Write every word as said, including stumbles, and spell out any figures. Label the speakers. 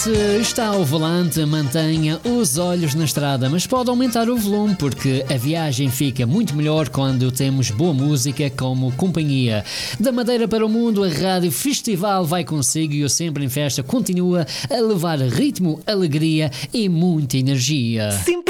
Speaker 1: Se está ao volante, mantenha os olhos na estrada, mas pode aumentar o volume porque a viagem fica muito melhor quando temos boa música como companhia. Da Madeira para o mundo, a Rádio Festival vai consigo e o Sempre em Festa continua a levar ritmo, alegria e muita energia.
Speaker 2: Sempre